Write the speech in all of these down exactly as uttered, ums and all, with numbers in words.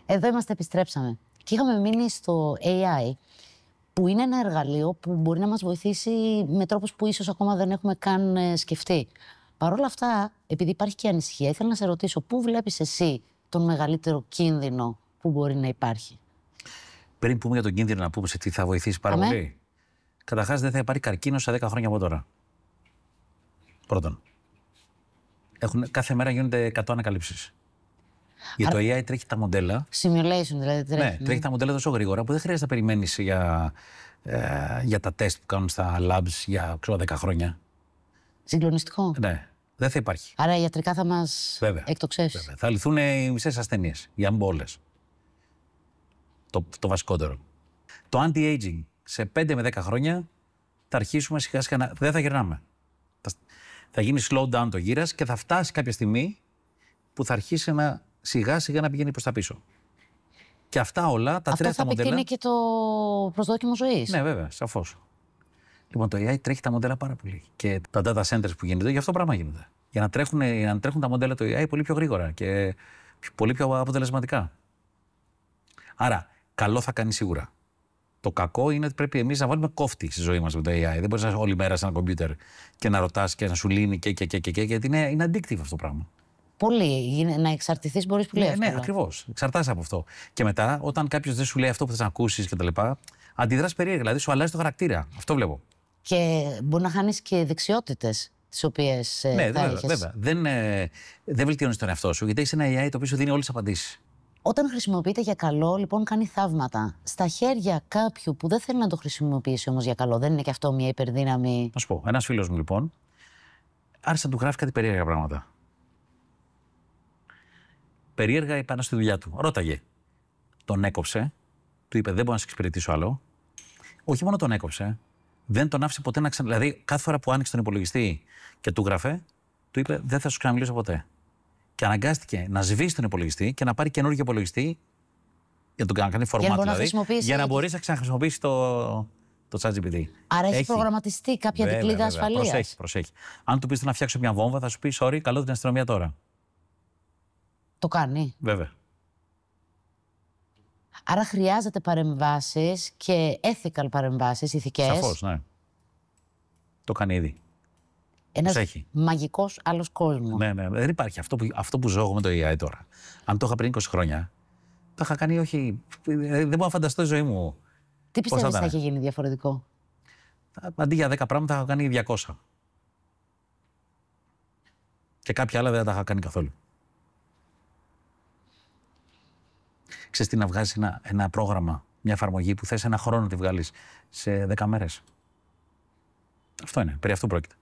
Εδώ είμαστε, επιστρέψαμε. Και είχαμε μείνει στο έι άι, που είναι ένα εργαλείο που μπορεί να μας βοηθήσει με τρόπους που ίσως ακόμα δεν έχουμε καν σκεφτεί. Παρ' όλα αυτά, επειδή υπάρχει και ανησυχία, ήθελα να σε ρωτήσω, πού βλέπεις εσύ τον μεγαλύτερο κίνδυνο που μπορεί να υπάρχει? Πριν πούμε για τον κίνδυνο, να πούμε σε τι θα βοηθήσει πάρα Αμέ. πολύ. Καταρχάς, δεν θα υπάρχει καρκίνο σε δέκα χρόνια από τώρα. Πρώτον. Έχουν, κάθε μέρα γίνονται εκατό ανακαλύψεις. Για το έι άι τρέχει τα μοντέλα. Simulation δηλαδή τρέχει. Ναι, τρέχει τα μοντέλα τόσο γρήγορα που δεν χρειάζεται να περιμένεις για, ε, για τα τεστ που κάνουν στα labs για ξέρω, δέκα χρόνια. Συγκλονιστικό. Ναι, δεν θα υπάρχει. Άρα ιατρικά θα μας εκτοξεύσει. Βέβαια. Θα λυθούν οι μισές ασθενείες, για όλες. Το, το βασικότερο. Το anti-aging σε πέντε με δέκα χρόνια θα αρχίσουμε σιγά σιγά να. Δεν θα γυρνάμε. Θα, θα γίνει slow down το γύρας και θα φτάσει κάποια στιγμή που θα αρχίσει να σιγά σιγά να πηγαίνει προς τα πίσω. Και αυτά όλα τα τρία τα μοντέλα. Αυτό θα επεκτείνει και το προσδόκιμο ζωής. Ναι, βέβαια, σαφώς. Λοιπόν, το έι άι τρέχει τα μοντέλα πάρα πολύ. Και τα data centers που γίνονται, γι' αυτό πράγμα γίνονται. Για να τρέχουν, για να τρέχουν τα μοντέλα του έι άι πολύ πιο γρήγορα και πολύ πιο αποτελεσματικά. Άρα, καλό θα κάνει σίγουρα. Το κακό είναι ότι πρέπει εμείς να βάλουμε κόφτη στη ζωή μας με το έι άι. Δεν μπορείς να είσαι όλη μέρα σε ένα κομπιούτερ και να ρωτάς και να σου λύνει και, και, και, και, και γιατί είναι, είναι addictive αυτό το πράγμα. Πολύ. Να εξαρτηθείς μπορείς πολύ Ναι, εύκολα. ναι, ακριβώς. Εξαρτάσαι από αυτό. Και μετά, όταν κάποιος δεν σου λέει αυτό που θες να ακούσεις κτλ., αντιδράς περίεργα. Δηλαδή, σου αλλάζει το χαρακτήρα. Αυτό βλέπω. Και μπορεί να χάνεις και δεξιότητες τις οποίες ε, ναι, θα βέβαια, έχεις. βέβαια. Δεν, ε, δεν βελτιώνεις τον εαυτό σου, γιατί έχεις ένα έι άι το οποίο σου δίνει όλες τις απαντήσεις. Όταν χρησιμοποιείται για καλό, λοιπόν, κάνει θαύματα. Στα χέρια κάποιου που δεν θέλει να το χρησιμοποιήσει όμως για καλό, δεν είναι και αυτό μια υπερδύναμη? Να σου πω, ένας φίλος μου λοιπόν άρχισε να του γράφει κάτι περίεργα πράγματα. Περίεργα πάνω στη δουλειά του. Ρώταγε. Τον έκοψε, του είπε: δεν μπορώ να σε εξυπηρετήσω άλλο. Όχι μόνο τον έκοψε, δεν τον άφησε ποτέ να ξανα. Δηλαδή, κάθε φορά που άνοιξε τον υπολογιστή και του γράφε, του είπε: δεν θα σου ξαναμιλήσω ποτέ. Και αναγκάστηκε να σβήσει τον υπολογιστή και να πάρει καινούργιο υπολογιστή για τον κάνει format, για να δηλαδή, για να μπορέσει να ξαναχρησιμοποιήσει το, το ChatGPT. Άρα έχει προγραμματιστεί κάποια βέβαια, δικλείδα βέβαια. ασφαλείας. Προσέχει, προσέχει. Αν του πεις να φτιάξω μια βόμβα, θα σου πει: sorry, καλώ την αστυνομία τώρα. Το κάνει. Βέβαια. Άρα χρειάζεται παρεμβάσεις και ethical παρεμβάσεις, ηθικές. Σαφώς, ναι. Το κάνει ήδη. Ένας μαγικός άλλος κόσμος. Ναι, ναι. Δεν υπάρχει αυτό που, αυτό που ζω εγώ με το έι άι τώρα. Αν το είχα πριν είκοσι χρόνια, το είχα κάνει όχι. Δεν μπορώ να φανταστώ τη ζωή μου. Τι πιστεύεις θα, θα είχε γίνει διαφορετικό? Αντί για δέκα πράγματα θα είχα κάνει διακόσια. Και κάποια άλλα δεν τα είχα κάνει καθόλου. Ξέρεις τι, να βγάζεις ένα, ένα πρόγραμμα, μια εφαρμογή που θες ένα χρόνο να τη βγάλεις σε δέκα μέρες. Αυτό είναι, περί αυτού πρόκειται.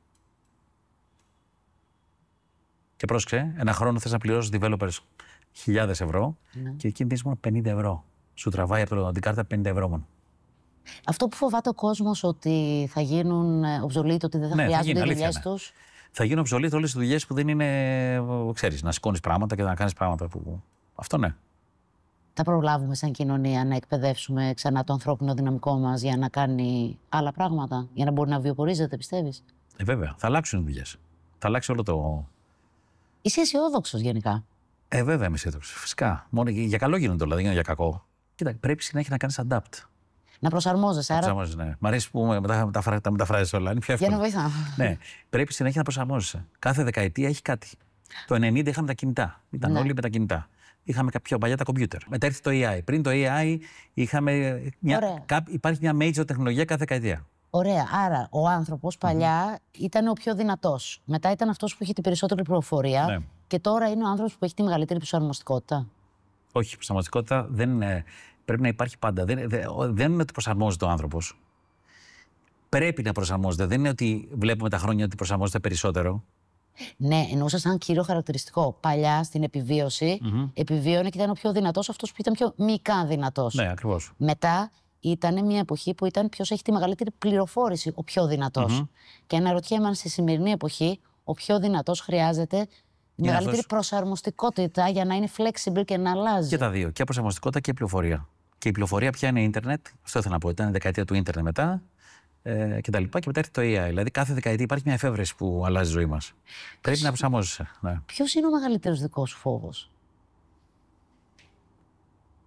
Και πρόσεξε, ένα χρόνο θες να πληρώσεις developers χιλιάδες ευρώ, ναι, και εκείνη δίνεις μόνο πενήντα ευρώ. Σου τραβάει από την κάρτα πενήντα ευρώ μόνο. Αυτό που φοβάται ο κόσμος, ότι θα γίνουν obsolete, ότι δεν θα ναι, χρειάζονται οι δουλειές τους. Θα γίνουν obsolete όλες τις δουλειές που δεν είναι, ξέρεις, να σηκώνεις πράγματα και να κάνεις πράγματα που. Αυτό ναι. Θα προλάβουμε σαν κοινωνία να εκπαιδεύσουμε ξανά το ανθρώπινο δυναμικό μας για να κάνει άλλα πράγματα, για να μπορεί να βιοπορίζεται, πιστεύεις? Ε, βέβαια. Θα αλλάξουν οι δουλειές. Θα αλλάξει όλο το. Είσαι αισιόδοξος γενικά? Ε, βέβαια είμαι αισιόδοξος. Φυσικά. Μόνο για καλό γίνονται όλα, δεν είναι για κακό. Κοίτα, πρέπει συνέχεια να κάνεις adapt. Να προσαρμόζεσαι. Να άρα... προσαρμόζεσαι, ναι. Μ' αρέσει που τα, τα, τα μεταφράζεις όλα. Είναι πιο εύκολο. Για να βοηθάω. Ναι. Πρέπει συνέχεια να προσαρμόζεσαι. Κάθε δεκαετία έχει κάτι. Το ενενήντα είχαμε τα κινητά. Ήταν ναι. όλοι με τα κινητά. Είχαμε πιο παλιά τα κομπιούτερ. Μετά ήρθε το έι άι. Πριν το έι άι είχαμε. Μια, κά, υπάρχει μια major τεχνολογία κάθε δεκαετία. Ωραία. Άρα ο άνθρωπος παλιά mm-hmm. ήταν ο πιο δυνατός. Μετά ήταν αυτός που είχε την περισσότερη πληροφορία. Ναι. Και τώρα είναι ο άνθρωπος που έχει τη μεγαλύτερη προσαρμοστικότητα. Όχι, η προσαρμοστικότητα δεν είναι, πρέπει να υπάρχει πάντα. Δεν, δεν, δεν είναι ότι προσαρμόζεται ο άνθρωπος. Πρέπει να προσαρμόζεται. Δεν είναι ότι βλέπουμε τα χρόνια ότι προσαρμόζεται περισσότερο. Ναι, εννοούσα σαν κύριο χαρακτηριστικό. Παλιά στην επιβίωση, mm-hmm. επιβίωνε και ήταν ο πιο δυνατός αυτός που ήταν πιο μυϊκά δυνατός. Ναι, ακριβώς. Μετά ήταν μια εποχή που ήταν ποιος έχει τη μεγαλύτερη πληροφόρηση, ο πιο δυνατός. Mm-hmm. Και αναρωτιέμαι αν στη σημερινή εποχή ο πιο δυνατός χρειάζεται τη μεγαλύτερη αυτός... προσαρμοστικότητα για να είναι flexible και να αλλάζει. Και τα δύο. Και προσαρμοστικότητα και πληροφορία. Και η πληροφορία πια είναι ίντερνετ. Αυτό ήθελα να πω. Ήταν η δεκαετία του ίντερνετ μετά. Ε, και τα λοιπά, και μετά έρχεται το έι άι. Δηλαδή, κάθε δεκαετία υπάρχει μια εφεύρεση που αλλάζει τη ζωή μας. Πρέπει να προσαρμόζεσαι. Ναι. Ποιος είναι ο μεγαλύτερος δικός σου φόβος?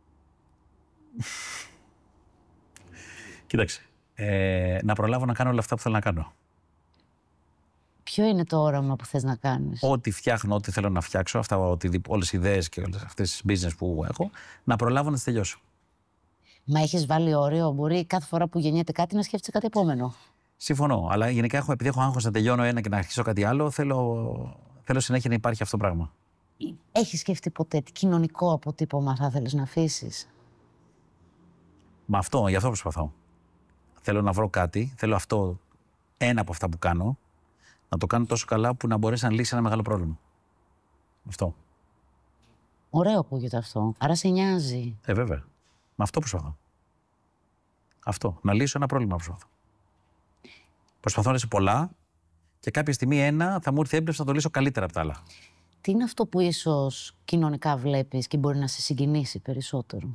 Κοίταξε. Ε, να προλάβω να κάνω όλα αυτά που θέλω να κάνω. Ποιο είναι το όραμα που θες να κάνεις? Ό,τι φτιάχνω, ό,τι θέλω να φτιάξω, αυτά, όλες οι ιδέες και όλες αυτές τις business που έχω, να προλάβω να τις τελειώσω. Μα έχεις βάλει όριο? Μπορεί κάθε φορά που γεννιέται κάτι να σκέφτεσαι κάτι επόμενο. Συμφωνώ. Αλλά γενικά έχω, επειδή έχω άγχος να τελειώνω ένα και να αρχίσω κάτι άλλο, θέλω, θέλω συνέχεια να υπάρχει αυτό το πράγμα. Έχεις σκεφτεί ποτέ τι κοινωνικό αποτύπωμα θα θέλεις να αφήσεις? Μα αυτό, γι' αυτό προσπαθώ. Θέλω να βρω κάτι, θέλω αυτό, ένα από αυτά που κάνω, να το κάνω τόσο καλά που να μπορέσει να λύσει ένα μεγάλο πρόβλημα. Αυτό. Ωραίο ακούγεται αυτό. Άρα σε νοιάζει. Ε, βέβαια. Με αυτό προσπαθώ. Αυτό. Να λύσω ένα πρόβλημα προσπαθώ. Προσπαθώ να λύσω πολλά και κάποια στιγμή ένα θα μου έρθει έμπνευση να το λύσω καλύτερα από τα άλλα. Τι είναι αυτό που ίσως κοινωνικά βλέπεις και μπορεί να σε συγκινήσει περισσότερο?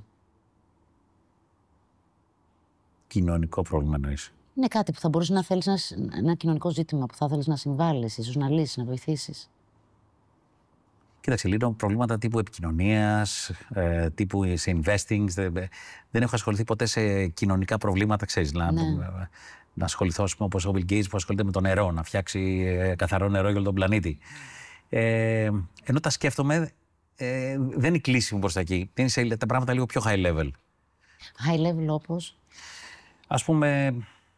Κοινωνικό πρόβλημα εννοείς? Είναι κάτι που θα μπορούσε να θέλεις, να, ένα κοινωνικό ζήτημα που θα θέλεις να συμβάλλεις, ίσως να λύσεις, να βοηθήσεις. Κοίταξε, λύνω προβλήματα τύπου επικοινωνίας, ε, τύπου σε investing. Δεν, δεν έχω ασχοληθεί ποτέ σε κοινωνικά προβλήματα, ξέρεις. Ναι. Να, να ασχοληθώ, ας πούμε, όπως ο Bill Gates που ασχολείται με το νερό, να φτιάξει ε, καθαρό νερό για όλο τον πλανήτη. Ε, ενώ τα σκέφτομαι, ε, δεν είναι κλείσιμο προς τα εκεί. Είναι σε, τα πράγματα λίγο πιο high level. High level όπως? Ας πούμε,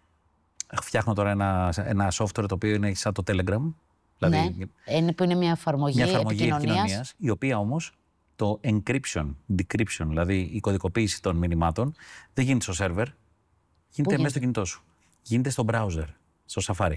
φτιάχνω τώρα ένα, ένα software το οποίο είναι σαν το Telegram. Δηλαδή, ναι, είναι, που είναι μια εφαρμογή, μια εφαρμογή επικοινωνίας. επικοινωνίας, η οποία όμως το encryption, decryption, δηλαδή η κωδικοποίηση των μηνυμάτων, δεν γίνεται στο server, γίνεται μέσα στο κινητό σου. Γίνεται στο browser, στο Safari.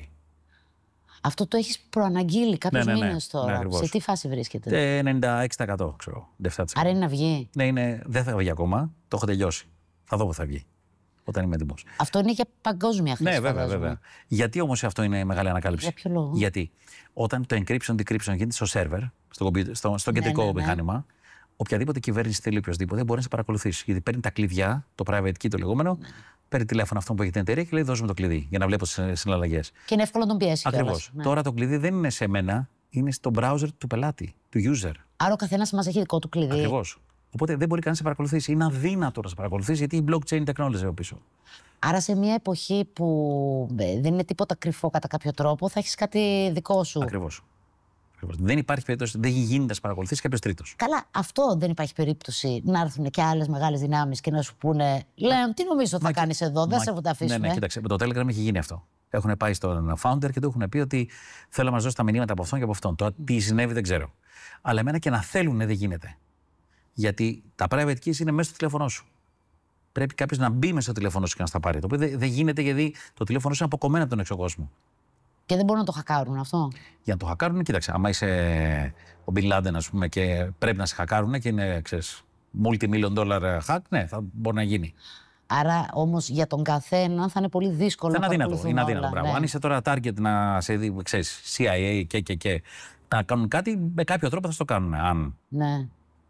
Αυτό το έχεις προαναγγείλει κάποιους ναι, ναι, ναι, μήνες τώρα. Ναι, σε τι φάση βρίσκεται? ενενήντα έξι τοις εκατό, ξέρω. επτά τοις εκατό. Άρα είναι να βγει. Ναι, είναι, δεν θα βγει ακόμα. Το έχω τελειώσει. Θα δω πού θα βγει. Όταν είμαι έτοιμος. Αυτό είναι για παγκόσμια χρήση. Ναι, βέβαια, βέβαια. Γιατί όμως αυτό είναι μεγάλη ανακάλυψη? Για ποιο λόγο? Γιατί όταν το encryption, decryption γίνεται στο server, στο, στο, στο κεντρικό ναι, ναι, ναι. μηχάνημα, οποιαδήποτε κυβέρνηση θέλει οποιοδήποτε μπορεί να σε παρακολουθήσει. Γιατί παίρνει τα κλειδιά, το private key το λεγόμενο, ναι. παίρνει τηλέφωνο αυτό που έχει την εταιρεία και λέει: δώσε μου το κλειδί για να βλέπω τις συναλλαγές. Και είναι εύκολο να τον πιέσει. Ακριβώς. Ναι. Τώρα το κλειδί δεν είναι σε μένα, είναι στο browser του πελάτη, του user. Άρα ο καθένας μας έχει δικό του κλειδί. Ακριβώς. Οπότε δεν μπορεί κανείς να σε παρακολουθήσει. Είναι αδύνατο να σε παρακολουθήσει γιατί η blockchain technology από πίσω. Άρα σε μια εποχή που δεν είναι τίποτα κρυφό κατά κάποιο τρόπο, θα έχεις κάτι δικό σου. Ακριβώς. Ακριβώς. Δεν υπάρχει περίπτωση, δεν γίνεται να σε παρακολουθήσει κάποιος τρίτος. Καλά, αυτό δεν υπάρχει περίπτωση να έρθουν και άλλες μεγάλες δυνάμεις και να σου πούνε: Λέων, τι νομίζω θα κάνεις εδώ, μα... δεν σε τα αφήσουμε. Ναι, ναι, κοίταξε, με το Telegram έχει γίνει αυτό. Έχουν πάει στον founder και του έχουν πει ότι θέλω να μας δώσει τα μηνύματα από αυτόν και από αυτόν. Τώρα τι συνέβη δεν ξέρω. Αλλά εμένα και να θέλουν δεν γίνεται. Γιατί τα private keys είναι μέσα στο τηλέφωνό σου. Πρέπει κάποιος να μπει μέσα στο τηλέφωνο σου και να στα πάρει. Το οποίο δεν γίνεται γιατί το τηλέφωνο σου είναι αποκομμένο από τον έξω κόσμο. Και δεν μπορούν να το χακάρουν αυτό. Για να το χακάρουν, κοίταξε. Άμα είσαι ο Bin Laden, ας πούμε, και πρέπει να σε χακάρουν και είναι, ξέρεις, multi-million dollar hack, ναι, θα μπορεί να γίνει. Άρα όμως για τον καθένα θα είναι πολύ δύσκολο θα να παρακολουθούν. Είναι αδύνατο πράγμα. Ναι. Αν είσαι τώρα target να σε δει, ξέρεις, σι άι έι και, και, και να κάνουν κάτι, με κάποιο τρόπο θα στο κάνουν. Αν... Ναι.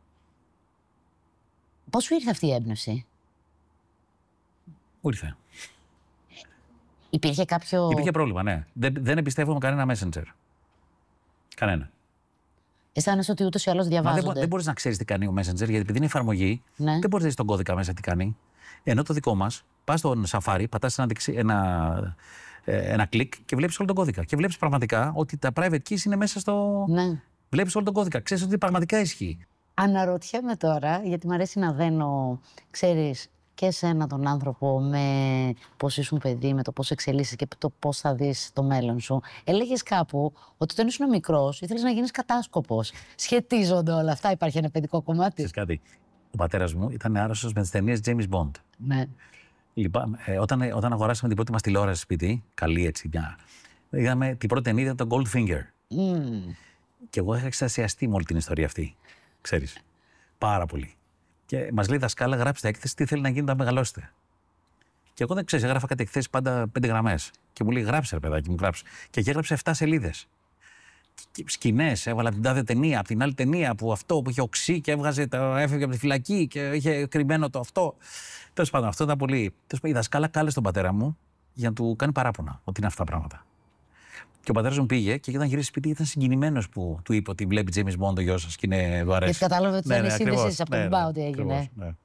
Πώς σου ήρθε αυτή η έμπνευση? Μου ήρθε. Υπήρχε κάποιο... Υπήρχε πρόβλημα, ναι. Δεν, δεν εμπιστεύομαι κανένα messenger. Κανένα. Αισθάνεσαι ότι ούτως ή άλλως διαβάζονται. Μα δεν, δεν μπορείς να ξέρεις τι κάνει ο messenger, γιατί επειδή είναι εφαρμογή, ναι. δεν μπορείς να δεις τον κώδικα μέσα τι κάνει. Ενώ το δικό μας, πας στο Safari, πατάς ένα, ένα, ένα κλικ και βλέπεις όλο τον κώδικα. Και βλέπεις πραγματικά ότι τα private keys είναι μέσα στο... Ναι. Βλέπεις όλο τον κώδικα. Ξέρεις ότι πραγματικά ισχύει. Αναρωτιέμαι τώρα, γιατί μου αρέσει να δένω, ξέρεις, και εσένα τον άνθρωπο με πώς ήσουν παιδί, με το πώς εξελίσσεσαι και το πώς θα δεις το μέλλον σου. Έλεγες κάπου ότι όταν ήσουν μικρός ήθελες να γίνεις κατάσκοπος. Σχετίζονται όλα αυτά, υπάρχει ένα παιδικό κομμάτι. Ξέρεις κάτι, ο πατέρας μου ήταν άρρωστος με τις ταινίες James Bond. Ναι. Λοιπόν, ε, όταν, όταν αγοράσαμε την πρώτη μας τηλεόραση σπίτι, καλή έτσι μια, είδαμε την πρώτη ταινία ήταν το Goldfinger. Mm. Και εγώ είχα εξτασιαστεί με όλη την ιστορία αυτή, ξέρεις, πάρα πολύ. Και μας λέει δασκάλα, γράψτε έκθεση τι θέλει να γίνει όταν μεγαλώσετε. Και εγώ δεν ξέρω, έγραφα κάτι εκθέσεις πάντα πέντε γραμμές. Και μου λέει, γράψε, ρε παιδάκι μου, γράψε. Και εκεί έγραψε εφτά σελίδες. Σκηνές, έβαλα την τάδε ταινία, από την άλλη ταινία που αυτό που είχε οξύ και έβγαζε, το, έφευγε από τη φυλακή και είχε κρυμμένο το αυτό. Τέλος πάντων, αυτό ήταν πολύ. Τέλος πάντων, η δασκάλα κάλεσε τον πατέρα μου για να του κάνει παράπονα ότι είναι αυτά τα πράγματα. Και ο πατέρας μου πήγε και όταν γύρισε σπίτι ήταν συγκινημένος που του είπε ότι βλέπει James Bond ο γιος σας και είναι δωρεές. Γιατί κατάλαβε ότι ήταν η σύνδεση από τον μπάου ότι έγινε. Ναι.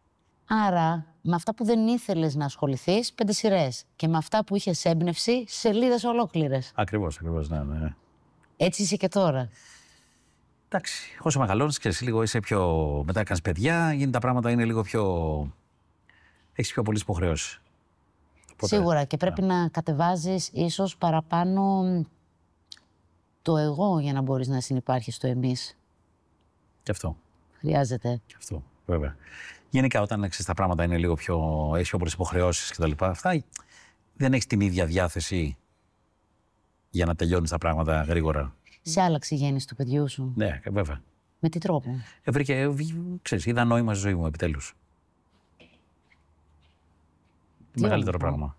Άρα, με αυτά που δεν ήθελες να ασχοληθείς, πέντε σειρές. Και με αυτά που είχες έμπνευση, σελίδες ολόκληρες. Ακριβώς, ακριβώς, ναι, ναι. Έτσι είσαι και τώρα. Εντάξει, όσο μεγαλώνεις, ξέρεις, λίγο είσαι πιο. Μετά έκανες παιδιά, γίνει τα πράγματα είναι λίγο πιο. Έχεις πιο πολλές υποχρεώσεις. Οπότε, Σίγουρα και πρέπει να κατεβάζεις ίσως παραπάνω το εγώ για να μπορείς να συνυπάρχεις στο εμείς. Και αυτό. Χρειάζεται. Και αυτό, βέβαια. Γενικά, όταν ξέρεις, τα πράγματα είναι λίγο πιο. Έχεις πιο πολλές υποχρεώσεις κτλ. Αυτά δεν έχεις την ίδια διάθεση για να τελειώνεις τα πράγματα γρήγορα. Σε άλλαξε η γέννηση του παιδιού σου. Ναι, βέβαια. Με τι τρόπο? Βρήκε, ξέρεις, είδα νόημα στη ζωή μου επιτέλους. Τι Μεγαλύτερο όμορφο. πράγμα.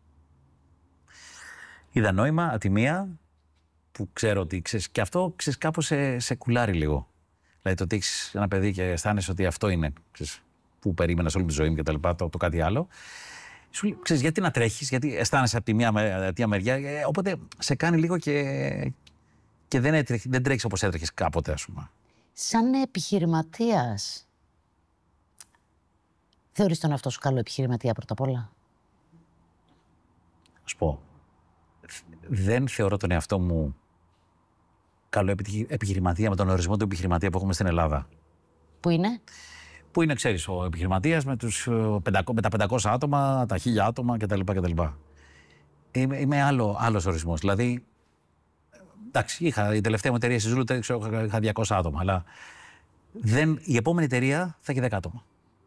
Είδα νόημα, ατιμία, που ξέρω ότι ξέρεις, και αυτό ξέρεις, κάπως σε, σε κουλάρει λίγο. Δηλαδή το ότι έχεις ένα παιδί και αισθάνεσαι ότι αυτό είναι ξέρεις, που περίμενα όλη τη ζωή μου και τα λοιπά, το, το κάτι άλλο. Σου λέει, ξέρεις, γιατί να τρέχεις, γιατί αισθάνεσαι από τη μία, με, τη μία μεριά, ε, οπότε σε κάνει λίγο και, και δεν, έτρεχ, δεν τρέχεις όπως έτρεχες κάποτε, ας πούμε. Σαν επιχειρηματίας, θεωρείς τον εαυτό σου καλό επιχειρηματία πρώτα απ' όλα? Να σου πω, δεν θεωρώ τον εαυτό μου καλό επιχειρηματία με τον ορισμό του επιχειρηματία που έχουμε στην Ελλάδα. Που είναι? Που είναι, ξέρεις, ο επιχειρηματίας με, τους, με τα πεντακόσια άτομα, τα χίλια άτομα κτλ. κτλ. Είμαι, είμαι άλλο, άλλος ορισμός. Δηλαδή, εντάξει, είχα, η τελευταία μου εταιρεία στη Ζούλου είχα διακόσια άτομα, αλλά δεν, η επόμενη εταιρεία θα έχει δέκα άτομα.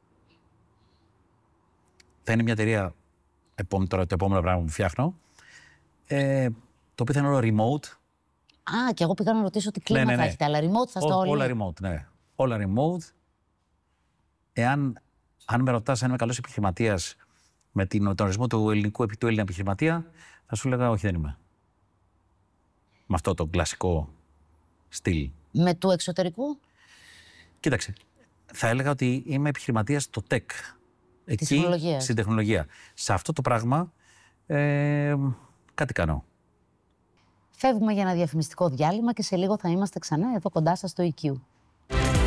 Θα είναι μια εταιρεία, τώρα το επόμενο πράγμα που φτιάχνω, ε, το οποίο θα είναι όλο remote. Α, και εγώ πήγα να ρωτήσω τι κλίμα ναι, ναι, ναι. θα έχετε, αλλά remote θα στα όλοι. Όλα remote, ναι. Όλα remote. Εάν αν με ρωτάς αν είμαι καλός επιχειρηματίας με την, τον ορισμό του ελληνικού του Έλληνα επιχειρηματία, θα σου λέγα όχι, δεν είμαι. Με αυτό το κλασικό στυλ. Με του εξωτερικού? Κοίταξε, θα έλεγα ότι είμαι επιχειρηματίας στο tech. Εκεί, τεχνολογίας. στην τεχνολογία. Σε αυτό το πράγμα, ε, κάτι κάνω. Φεύγουμε για ένα διαφημιστικό διάλειμμα και σε λίγο θα είμαστε ξανά εδώ κοντά σας στο ι κιου.